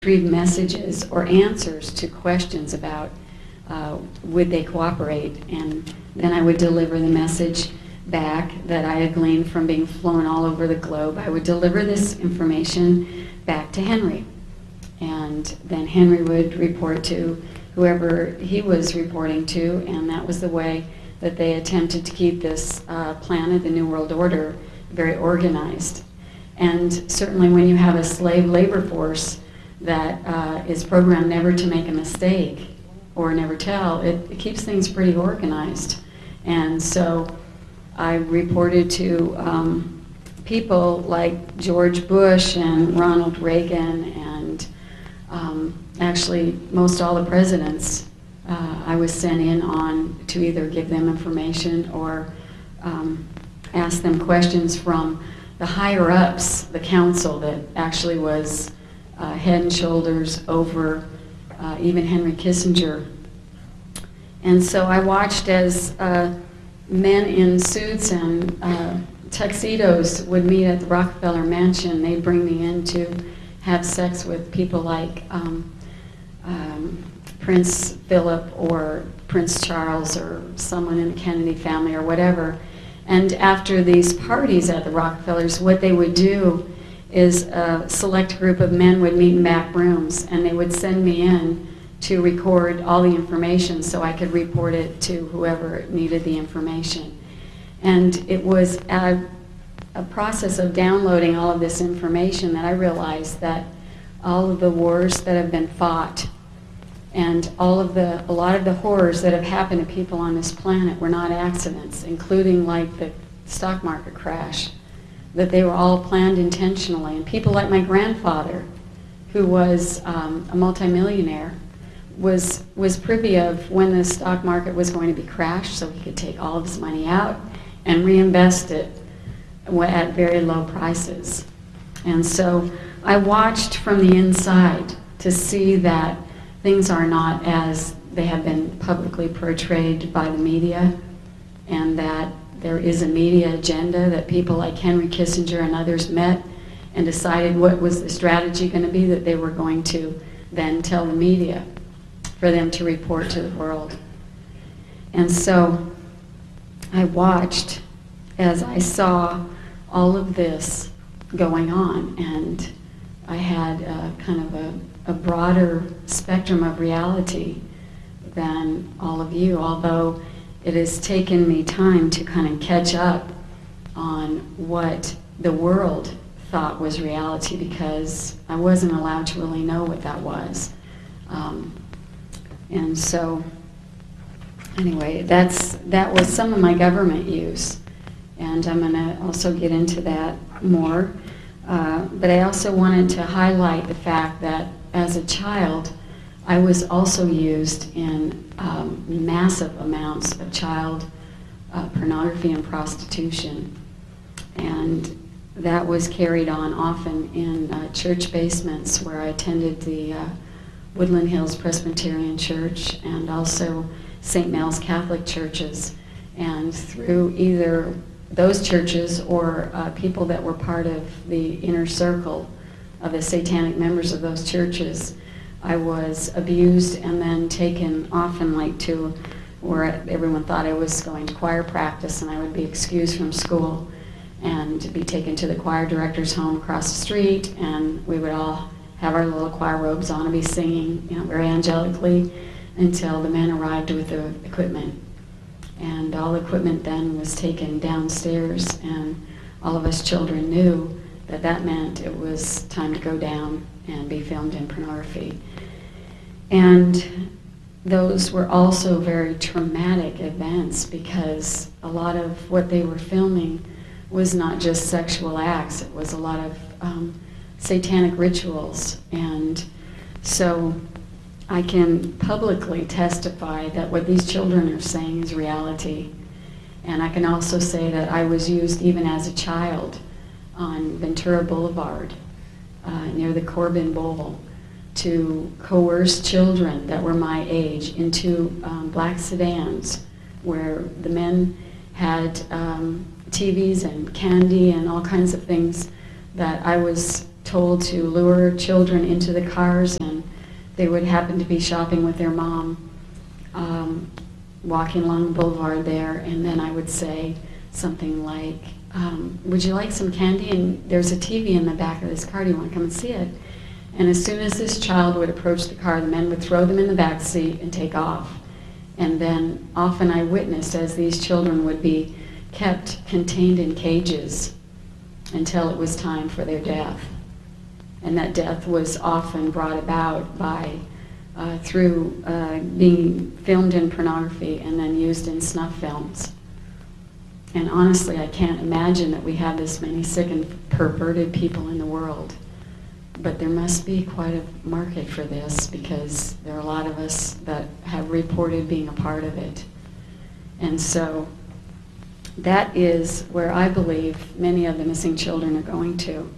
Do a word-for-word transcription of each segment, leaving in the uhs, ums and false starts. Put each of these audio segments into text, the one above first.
retrieve messages or answers to questions about uh, would they cooperate, and then I would deliver the message back that I had gleaned from being flown all over the globe. I would deliver this information back to Henry, and then Henry would report to whoever he was reporting to, and that was the way that they attempted to keep this uh, planet, the New World Order, very organized. And certainly when you have a slave labor force that uh, is programmed never to make a mistake or never tell, it, it keeps things pretty organized. And so I reported to um, people like George Bush and Ronald Reagan and um, actually most all the presidents. Uh, I was sent in on to either give them information or um, ask them questions from the higher ups, the council that actually was uh, head and shoulders over uh, even Henry Kissinger. And so I watched as uh, men in suits and uh, tuxedos would meet at the Rockefeller Mansion. They'd bring me in to have sex with people like um, um, Prince Philip or Prince Charles or someone in the Kennedy family or whatever. And after these parties at the Rockefellers, what they would do is a select group of men would meet in back rooms, and they would send me in to record all the information so I could report it to whoever needed the information. And it was a, a process of downloading all of this information that I realized that all of the wars that have been fought and all of the, a lot of the horrors that have happened to people on this planet were not accidents, including like the stock market crash, that they were all planned intentionally. And people like my grandfather, who was um, a multimillionaire, was, was privy of when the stock market was going to be crashed so he could take all of his money out and reinvest it at very low prices. And so I watched from the inside to see that things are not as they have been publicly portrayed by the media, and that there is a media agenda, that people like Henry Kissinger and others met and decided what was the strategy going to be that they were going to then tell the media for them to report to the world. And so I watched as I saw all of this going on, and I had a, kind of a, a broader spectrum of reality than all of you, although it has taken me time to kind of catch up on what the world thought was reality, because I wasn't allowed to really know what that was. Um, and so, anyway, that's, that was some of my government use, and I'm going to also get into that more. Uh, but I also wanted to highlight the fact that as a child, I was also used in um, massive amounts of child uh, pornography and prostitution. And that was carried on often in uh, church basements where I attended the uh, Woodland Hills Presbyterian Church and also Saint Mel's Catholic churches. And through either those churches or uh, people that were part of the inner circle of the satanic members of those churches, I was abused and then taken often like to where everyone thought I was going to choir practice, and I would be excused from school and be taken to the choir director's home across the street, and we would all have our little choir robes on and be singing, you know, very angelically until the men arrived with the equipment. And all the equipment then was taken downstairs, and all of us children knew that that meant it was time to go down and be filmed in pornography. And those were also very traumatic events, because a lot of what they were filming was not just sexual acts, it was a lot of um, satanic rituals. And so I can publicly testify that what these children are saying is reality. And I can also say that I was used even as a child on Ventura Boulevard uh, near the Corbin Bowl to coerce children that were my age into um, black sedans where the men had um, T Vs and candy and all kinds of things that I was told to lure children into the cars, and they would happen to be shopping with their mom, um, walking along the boulevard there, and then I would say something like, um, would you like some candy? And there's a T V in the back of this car, do you want to come and see it? And as soon as this child would approach the car, the men would throw them in the back seat and take off. And then often I witnessed as these children would be kept contained in cages until it was time for their death. And that death was often brought about by uh, through uh, being filmed in pornography and then used in snuff films. And honestly, I can't imagine that we have this many sick and perverted people in the world. But there must be quite a market for this, because there are a lot of us that have reported being a part of it. And so that is where I believe many of the missing children are going to.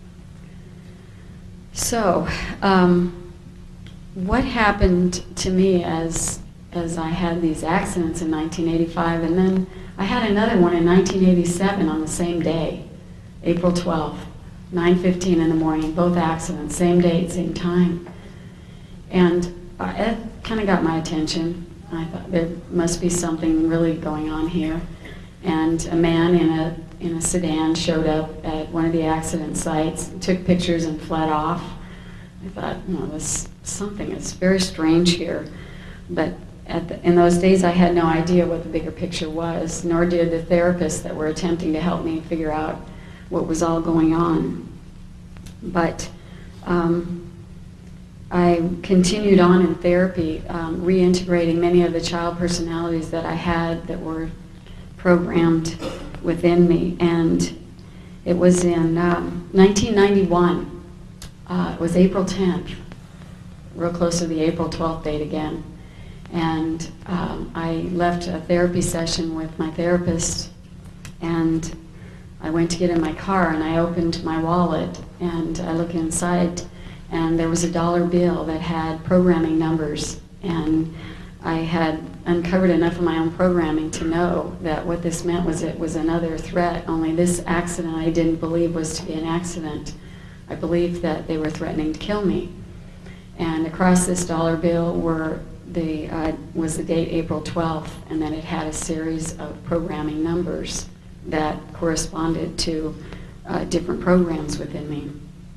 So, um, what happened to me as, as I had these accidents in nineteen eighty-five, and then I had another one in nineteen eighty-seven on the same day, April twelfth, nine fifteen in the morning, both accidents, same date, same time. And uh, it kind of got my attention. I thought there must be something really going on here. And a man in a in a sedan showed up at one of the accident sites, took pictures and fled off. I thought, no, there's something that's very strange here. But at the, in those days, I had no idea what the bigger picture was, nor did the therapists that were attempting to help me figure out what was all going on. But um, I continued on in therapy, um, reintegrating many of the child personalities that I had that were programmed within me. And it was in um, nineteen ninety-one, uh, it was April tenth, real close to the April twelfth date again. And um, I left a therapy session with my therapist, and I went to get in my car, and I opened my wallet, and I looked inside, and there was a dollar bill that had programming numbers. And I had uncovered enough of my own programming to know that what this meant was it was another threat, only this accident I didn't believe was to be an accident. I believed that they were threatening to kill me. And across this dollar bill were the, uh, was the date April twelfth, and then it had a series of programming numbers that corresponded to uh, different programs within me.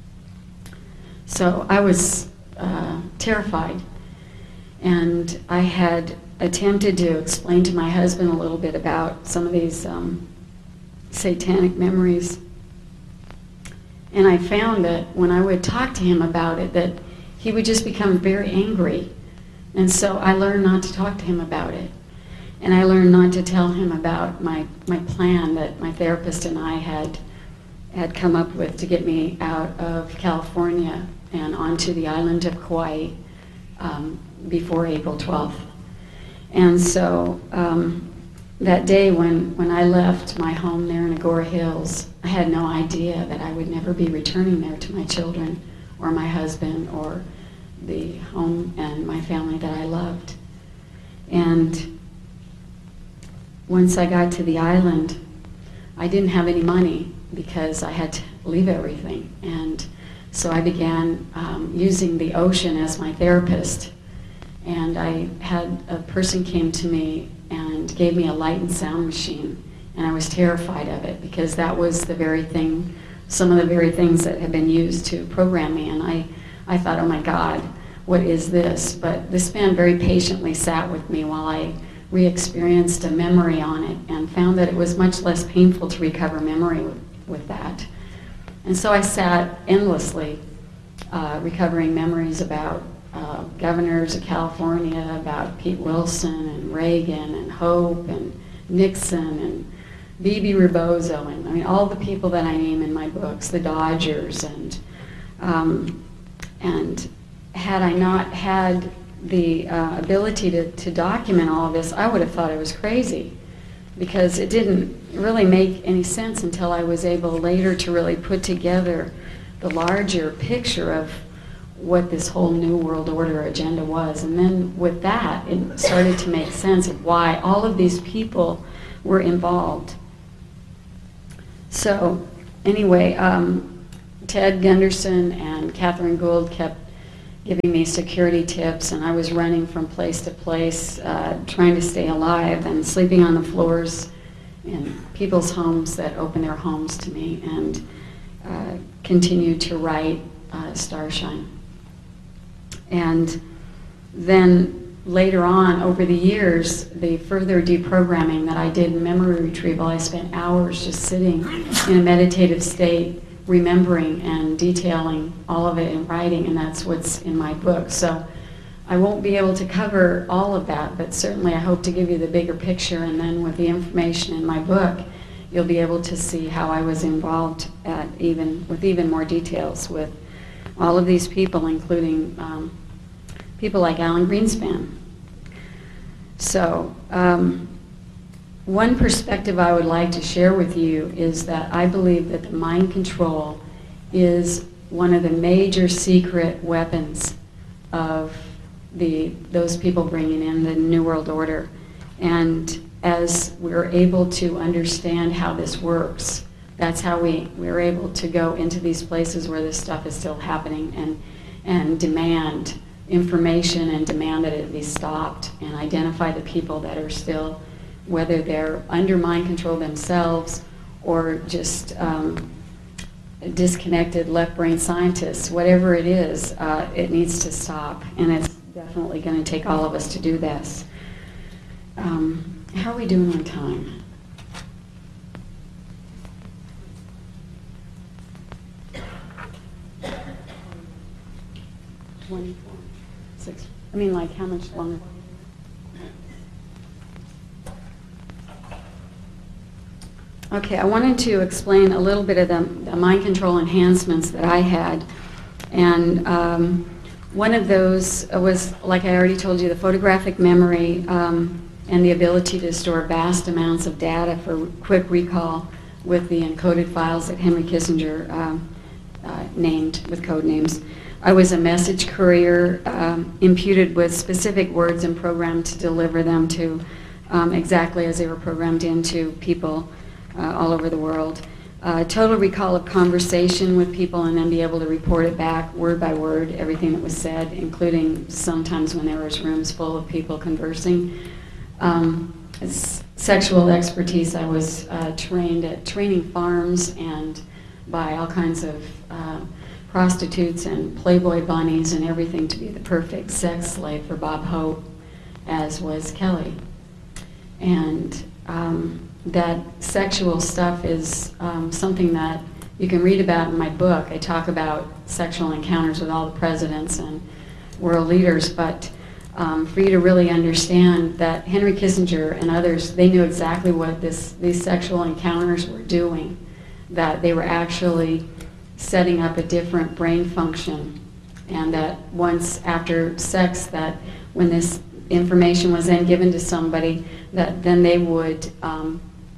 So I was uh, terrified. And I had attempted to explain to my husband a little bit about some of these um, satanic memories. And I found that when I would talk to him about it, that he would just become very angry. And so I learned not to talk to him about it. And I learned not to tell him about my, my plan that my therapist and I had, had come up with to get me out of California and onto the island of Kauai. Um, before April twelfth. And so um, that day when, when I left my home there in Agora Hills, I had no idea that I would never be returning there to my children or my husband or the home and my family that I loved. And once I got to the island, I didn't have any money because I had to leave everything. And so I began um, using the ocean as my therapist. And I had a person came to me and gave me a light and sound machine. And I was terrified of it because that was the very thing, some of the very things that had been used to program me. And I, I thought, oh my God, what is this? But this man very patiently sat with me while I re-experienced a memory on it and found that it was much less painful to recover memory with, with that. And so I sat endlessly uh, recovering memories about uh, governors of California, about Pete Wilson and Reagan and Hope and Nixon and Bebe Rebozo, and I mean all the people that I name in my books, the Dodgers, and um, and had I not had the uh, ability to, to document all of this, I would have thought I was crazy, because it didn't really make any sense until I was able later to really put together the larger picture of what this whole New World Order agenda was. And then with that, it started to make sense of why all of these people were involved. So anyway, um, Ted Gunderson and Catherine Gould kept giving me security tips, and I was running from place to place, uh, trying to stay alive and sleeping on the floors in people's homes that opened their homes to me, and uh, continued to write uh, Starshine. And then later on, over the years, the further deprogramming that I did in memory retrieval, I spent hours just sitting in a meditative state, remembering and detailing all of it in writing, and that's what's in my book. So I won't be able to cover all of that, but certainly I hope to give you the bigger picture, and then with the information in my book, you'll be able to see how I was involved at even with even more details with all of these people, including um, people like Alan Greenspan. So um, one perspective I would like to share with you is that I believe that the mind control is one of the major secret weapons of the those people bringing in the New World Order. And as we're able to understand how this works, that's how we, we're able to go into these places where this stuff is still happening and, and demand information and demand that it be stopped, and identify the people that are still, whether they're under mind control themselves or just um, disconnected left brain scientists. Whatever it is, uh, it needs to stop, and it's definitely going to take all of us to do this. Um, how are we doing on time? twenty-four, six. I mean, like, how much longer? Okay, I wanted to explain a little bit of the, the mind control enhancements that I had. And um, one of those was, like I already told you, the photographic memory um, and the ability to store vast amounts of data for quick recall with the encoded files that Henry Kissinger um, uh, named with code names. I was a message courier, um, imputed with specific words and programmed to deliver them to um, exactly as they were programmed into people uh, all over the world. Uh, total recall of conversation with people, and then be able to report it back word by word, everything that was said, including sometimes when there was rooms full of people conversing. Um, sexual expertise, I was uh, trained at training farms and by all kinds of uh, prostitutes and Playboy bunnies and everything to be the perfect sex slave for Bob Hope, as was Kelly. And um, that sexual stuff is um, something that you can read about in my book. I talk about sexual encounters with all the presidents and world leaders, but um, for you to really understand that Henry Kissinger and others, they knew exactly what this, these sexual encounters were doing, that they were actually setting up a different brain function, and that once after sex, that when this information was then given to somebody, that then they would um,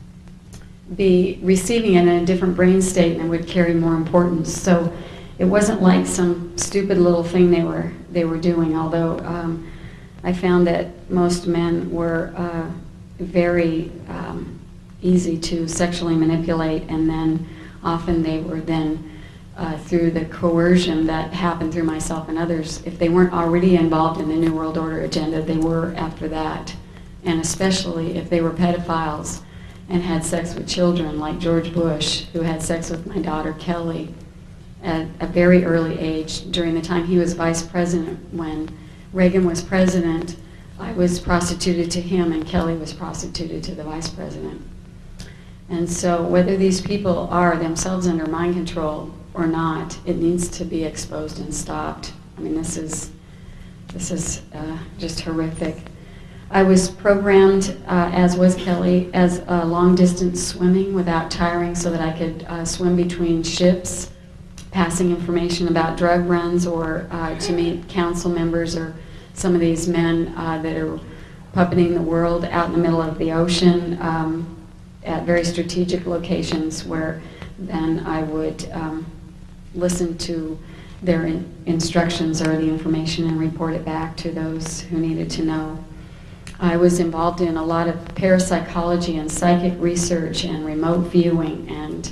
be receiving it in a different brain state and it would carry more importance. So it wasn't like some stupid little thing they were they were doing, although um, I found that most men were uh, very um, easy to sexually manipulate, and then often they were then Uh, through the coercion that happened through myself and others. If they weren't already involved in the New World Order agenda, they were after that. And especially if they were pedophiles and had sex with children, like George Bush, who had sex with my daughter Kelly at a very early age during the time he was vice president. When Reagan was president, I was prostituted to him and Kelly was prostituted to the vice president. And so whether these people are themselves under mind control or not, it needs to be exposed and stopped. I mean, this is this is uh, just horrific. I was programmed, uh, as was Kelly, as uh, long-distance swimming without tiring, so that I could uh, swim between ships, passing information about drug runs, or uh, to meet council members or some of these men uh, that are puppeting the world out in the middle of the ocean um, at very strategic locations, where then I would um, listen to their in instructions or the information and report it back to those who needed to know. I was involved in a lot of parapsychology and psychic research and remote viewing and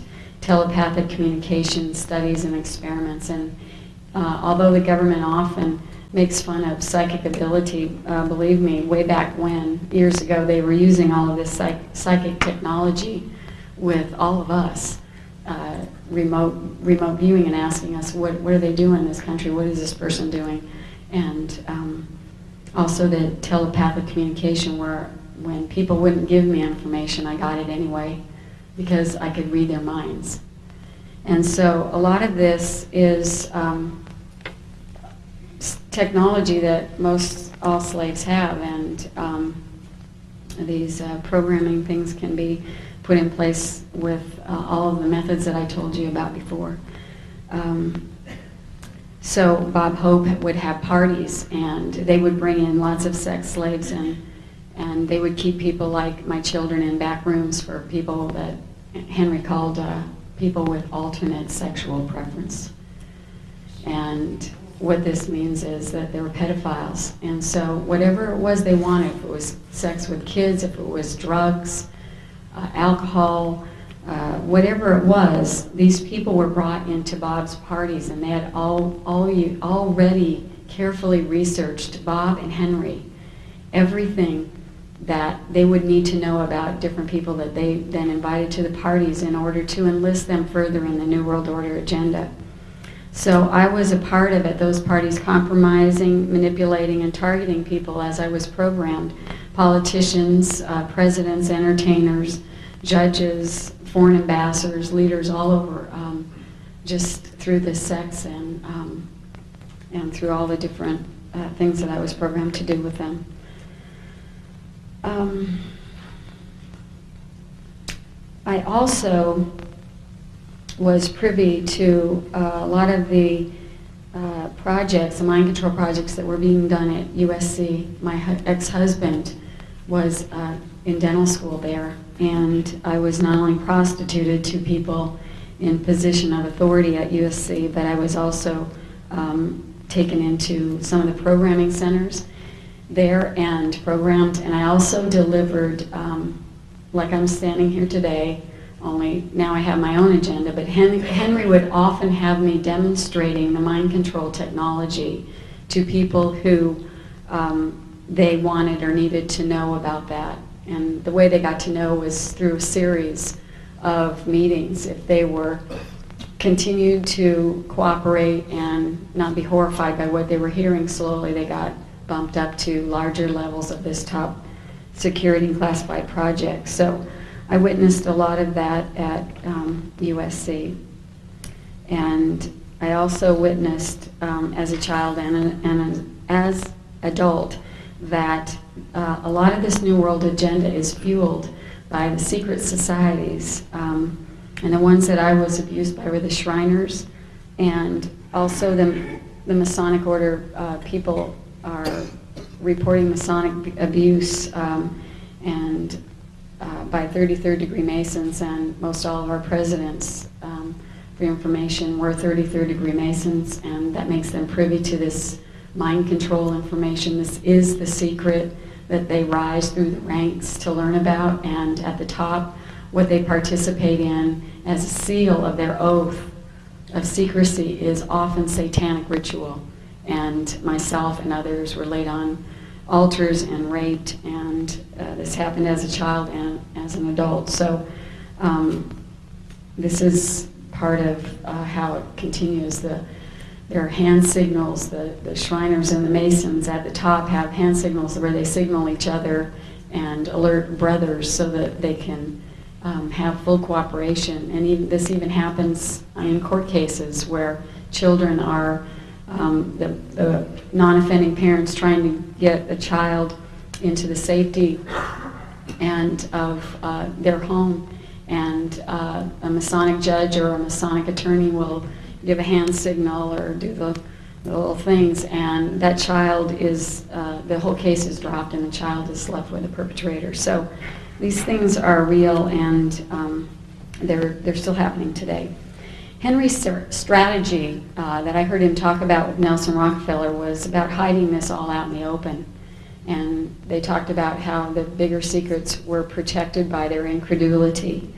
telepathic communication studies and experiments. And uh, although the government often makes fun of psychic ability, uh, believe me, way back when, years ago, they were using all of this psych psychic technology with all of us, uh, remote remote viewing, and asking us, what, what are they doing in this country? What is this person doing? And um, also the telepathic communication, where when people wouldn't give me information, I got it anyway, because I could read their minds. And so a lot of this is um, technology that most all slaves have, and um, these uh, programming things can be put in place with uh, all of the methods that I told you about before. Um, so Bob Hope would have parties, and they would bring in lots of sex slaves, and and they would keep people like my children in back rooms for people that Henry called uh, people with alternate sexual preference. And what this means is that they were pedophiles. And so whatever it was they wanted, if it was sex with kids, if it was drugs, uh, alcohol, uh, whatever it was, these people were brought into Bob's parties, and they had all, all you, already carefully researched, Bob and Henry, everything that they would need to know about different people that they then invited to the parties in order to enlist them further in the New World Order agenda. So I was a part of at those parties, compromising, manipulating, and targeting people as I was programmed. Politicians, uh, presidents, entertainers, judges, foreign ambassadors, leaders all over, um, just through the sex and, um, and through all the different uh, things that I was programmed to do with them. Um, I also was privy to uh, a lot of the uh, projects, the mind control projects that were being done at U S C. My ex-husband was uh, in dental school there, and I was not only prostituted to people in position of authority at U S C, but I was also um, taken into some of the programming centers there and programmed, and I also delivered, um, like I'm standing here today, only now I have my own agenda, but Henry, Henry would often have me demonstrating the mind control technology to people who um, they wanted or needed to know about that. And the way they got to know was through a series of meetings. If they were continued to cooperate and not be horrified by what they were hearing, slowly they got bumped up to larger levels of this top security and classified project. So I witnessed a lot of that at um, U S C. And I also witnessed um, as a child and, a, and a, as adult that uh, a lot of this New World agenda is fueled by the secret societies. Um, and the ones that I was abused by were the Shriners, and also the, the Masonic Order uh, people are reporting Masonic abuse um, and uh, by thirty-third degree Masons, and most all of our presidents, um, for information, were thirty-third degree Masons, and that makes them privy to this mind control information. This is the secret that they rise through the ranks to learn about, and at the top, what they participate in as a seal of their oath of secrecy is often satanic ritual. And myself and others were laid on altars and raped, and uh, this happened as a child and as an adult. So um, this is part of uh, how it continues. The, there are hand signals. The, the Shriners and the Masons at the top have hand signals where they signal each other and alert brothers so that they can um, have full cooperation. And even, this even happens in court cases where children are Um, the, the non-offending parents trying to get a child into the safety and of uh, their home, and uh, a Masonic judge or a Masonic attorney will give a hand signal or do the, the little things, and that child is, uh, the whole case is dropped and the child is left with the perpetrator. So these things are real, and um, they're, they're still happening today. Henry's strategy uh, that I heard him talk about with Nelson Rockefeller was about hiding this all out in the open. And they talked about how the bigger secrets were protected by their incredulity.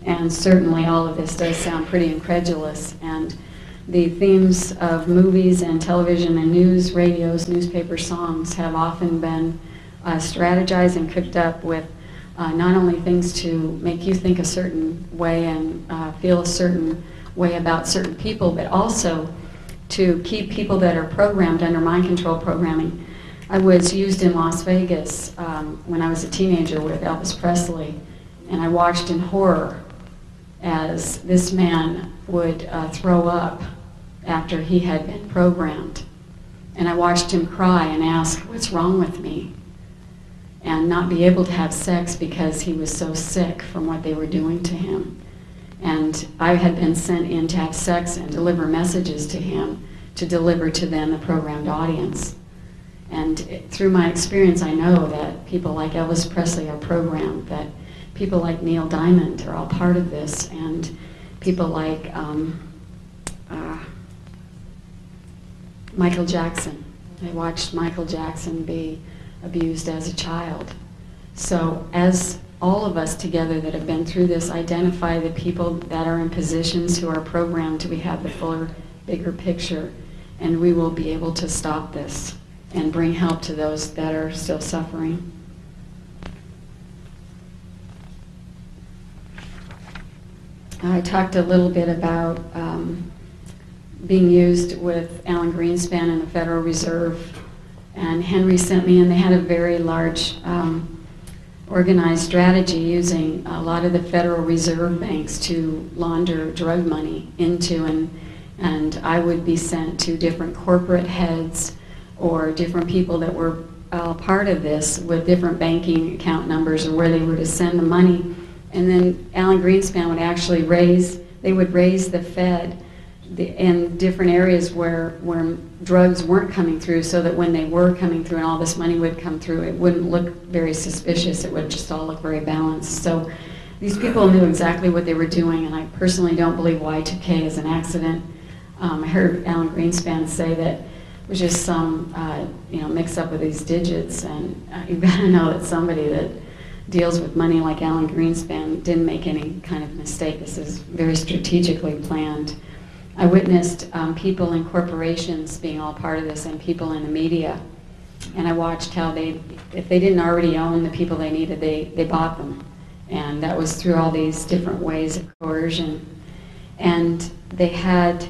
And certainly all of this does sound pretty incredulous. And the themes of movies and television and news, radios, newspaper, songs have often been uh, strategized and cooked up with uh, not only things to make you think a certain way and uh, feel a certain way about certain people, but also to keep people that are programmed under mind control programming. I was used in Las Vegas um, when I was a teenager with Elvis Presley, and I watched in horror as this man would uh, throw up after he had been programmed. And I watched him cry and ask, "What's wrong with me?" and not be able to have sex because he was so sick from what they were doing to him. And I had been sent in to have sex and deliver messages to him, to deliver to them, the programmed audience. And it, through my experience, I know that people like Elvis Presley are programmed, that people like Neil Diamond are all part of this, and people like um, uh, Michael Jackson. I watched Michael Jackson be abused as a child. So as all of us together that have been through this identify the people that are in positions who are programmed, we have the fuller, bigger picture, and we will be able to stop this and bring help to those that are still suffering. I talked a little bit about um, being used with Alan Greenspan and the Federal Reserve, and Henry sent me, and they had a very large um, organized strategy using a lot of the Federal Reserve banks to launder drug money into, and and I would be sent to different corporate heads or different people that were uh, part of this with different banking account numbers or where they were to send the money. And then Alan Greenspan would actually raise, they would raise the Fed the, in different areas where, where drugs weren't coming through, so that when they were coming through and all this money would come through, it wouldn't look very suspicious. It would just all look very balanced. So these people knew exactly what they were doing, and I personally don't believe Y two K is an accident. Um, I heard Alan Greenspan say that it was just some uh, you know, mix up with these digits, and uh, you gotta know that somebody that deals with money like Alan Greenspan didn't make any kind of mistake. This is very strategically planned. I witnessed um, people in corporations being all part of this, and people in the media, and I watched how they, if they didn't already own the people they needed, they, they bought them. And that was through all these different ways of coercion. And they had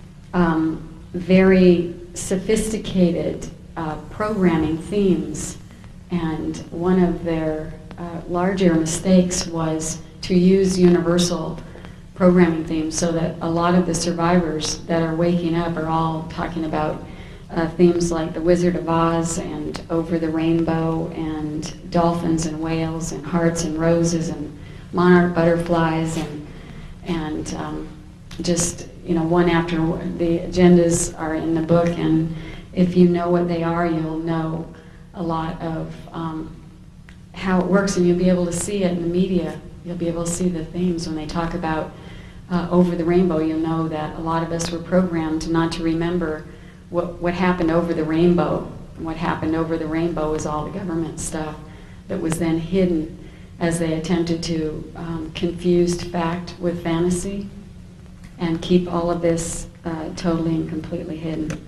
um, very sophisticated uh, programming themes, and one of their uh, larger mistakes was to use universal programming themes, so that a lot of the survivors that are waking up are all talking about uh, themes like The Wizard of Oz and Over the Rainbow and dolphins and whales and hearts and roses and monarch butterflies and and um, just, you know, one after one. The agendas are in the book, and if you know what they are, you'll know a lot of um, how it works, and you'll be able to see it in the media. You'll be able to see the themes when they talk about uh, Over the Rainbow. You'll know that a lot of us were programmed not to remember what, what happened over the rainbow. And what happened over the rainbow was all the government stuff that was then hidden as they attempted to um, confuse fact with fantasy and keep all of this uh, totally and completely hidden.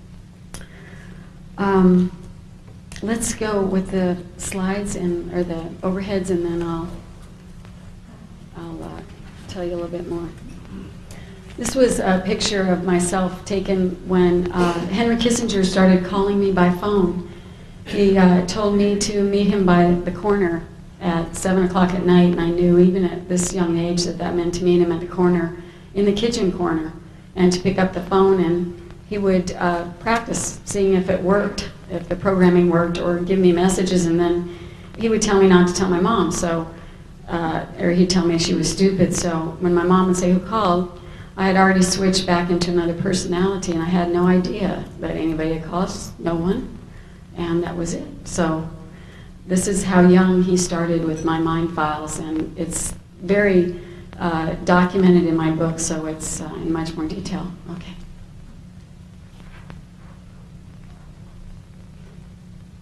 Um, let's go with the slides and or the overheads, and then I'll I'll uh, tell you a little bit more. This was a picture of myself taken when uh, Henry Kissinger started calling me by phone. He uh, told me to meet him by the corner at seven o'clock at night, and I knew even at this young age that that meant to meet him at the corner, in the kitchen corner, and to pick up the phone, and he would uh, practice seeing if it worked, if the programming worked, or give me messages, and then he would tell me not to tell my mom, so, uh, or he'd tell me she was stupid. So when my mom would say, "Who called?" I had already switched back into another personality, and I had no idea that anybody had called, no one, and that was it. So this is how young he started with my mind files, and it's very uh, documented in my book, so it's uh, in much more detail. Okay.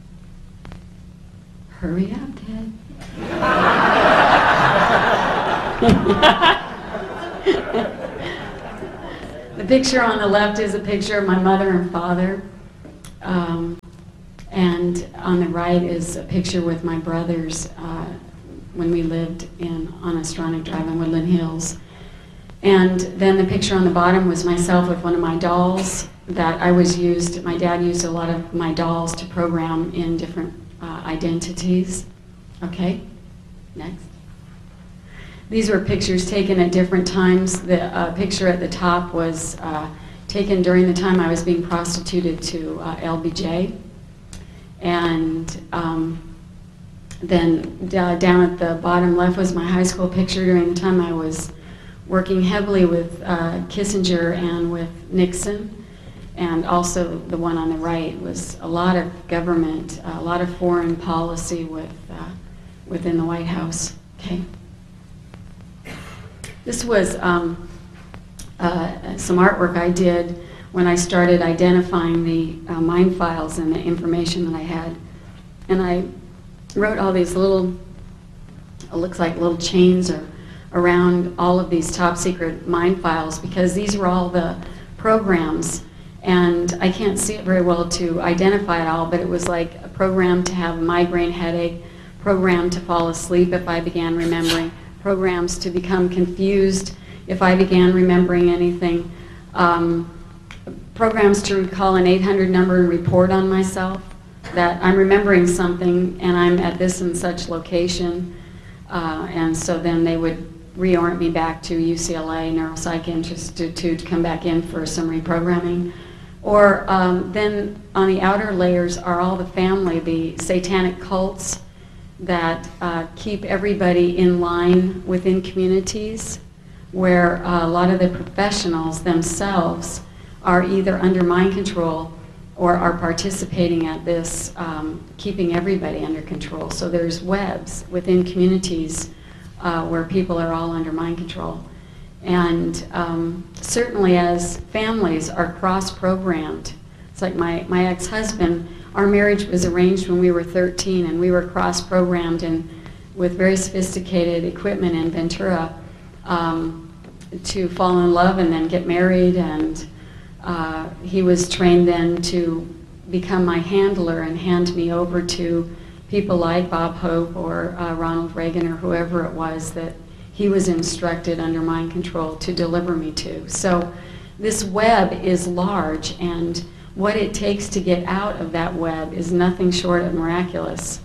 Hurry up, Ted. The picture on the left is a picture of my mother and father. Um, and on the right is a picture with my brothers uh, when we lived in on Astronic Drive in Woodland Hills. And then the picture on the bottom was myself with one of my dolls that I was used, my dad used a lot of my dolls to program in different uh, identities. Okay, next. These were pictures taken at different times. The uh, picture at the top was uh, taken during the time I was being prostituted to uh, L B J. And um, then uh, down at the bottom left was my high school picture during the time I was working heavily with uh, Kissinger and with Nixon. And also the one on the right was a lot of government, uh, a lot of foreign policy with uh, within the White House. Okay. This was um, uh, some artwork I did when I started identifying the uh, mind files and the information that I had. And I wrote all these little, it looks like little chains or, around all of these top secret mind files, because these were all the programs. And I can't see it very well to identify it all, but it was like a program to have a migraine headache, program to fall asleep if I began remembering, programs to become confused if I began remembering anything, um, programs to recall an eight hundred number and report on myself, that I'm remembering something and I'm at this and such location, uh, and so then they would reorient me back to U C L A Neuropsych Institute to come back in for some reprogramming. Or um, then on the outer layers are all the family, the satanic cults that uh, keep everybody in line within communities, where uh, a lot of the professionals themselves are either under mind control or are participating at this, um, keeping everybody under control. So there's webs within communities uh, where people are all under mind control. And um, certainly as families are cross-programmed, it's like my, my ex-husband, our marriage was arranged when we were thirteen, and we were cross-programmed and with very sophisticated equipment in Ventura um, to fall in love and then get married. And uh, he was trained then to become my handler and hand me over to people like Bob Hope or uh, Ronald Reagan or whoever it was that he was instructed under mind control to deliver me to. So this web is large, and what it takes to get out of that web is nothing short of miraculous.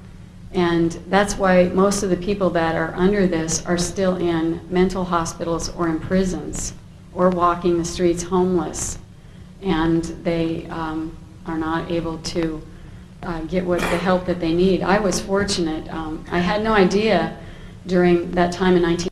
And that's why most of the people that are under this are still in mental hospitals or in prisons or walking the streets homeless. And they um, are not able to uh, get what the help that they need. I was fortunate. Um, I had no idea during that time in nineteen.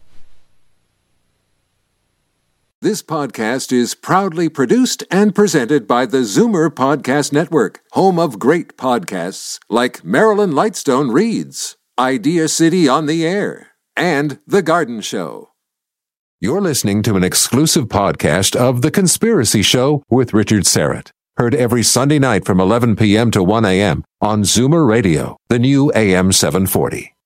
This podcast is proudly produced and presented by the Zoomer Podcast Network, home of great podcasts like Marilyn Lightstone Reads, Idea City on the Air, and The Garden Show. You're listening to an exclusive podcast of The Conspiracy Show with Richard Serrett. Heard every Sunday night from eleven p.m. to one a.m. on Zoomer Radio, the new A M seven forty.